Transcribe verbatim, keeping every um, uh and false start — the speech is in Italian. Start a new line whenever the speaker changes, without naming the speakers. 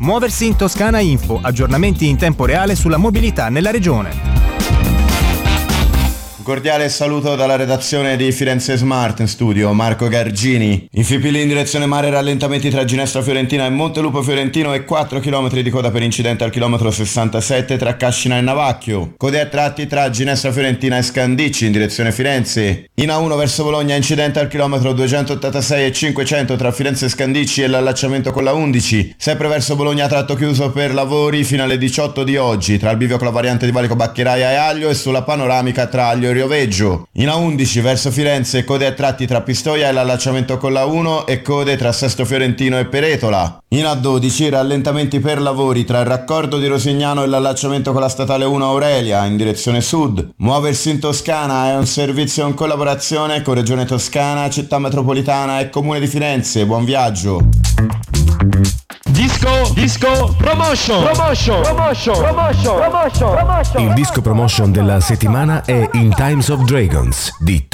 Muoversi in Toscana Info, aggiornamenti in tempo reale sulla mobilità nella regione.
Cordiale saluto dalla redazione di Firenze Smart, in studio Marco Gargini. In Fipili in direzione mare rallentamenti tra Ginestra Fiorentina e Montelupo Fiorentino e quattro chilometri di coda per incidente al chilometro sessantasette tra Cascina e Navacchio. Code a tratti tra Ginestra Fiorentina e Scandicci in direzione Firenze. In A uno verso Bologna incidente al chilometro duecentottantasei e cinquecento tra Firenze e Scandicci e l'allacciamento con la undici. Sempre verso Bologna tratto chiuso per lavori fino alle diciotto di oggi tra il bivio con la variante di Valico Baccheraia e Aglio e sulla panoramica tra Aglio e Rioveggio. In A undici verso Firenze code a tratti tra Pistoia e l'allacciamento con la uno e code tra Sesto Fiorentino e Peretola. In A dodici rallentamenti per lavori tra il raccordo di Rosignano e l'allacciamento con la statale uno Aurelia in direzione sud. Muoversi in Toscana è un servizio in collaborazione con Regione Toscana, Città Metropolitana e Comune di Firenze. Buon viaggio!
Disco, disco, promotion, promotion, promotion, promotion, promotion, promotion.
Il disco promotion della settimana è In Times of Dragons di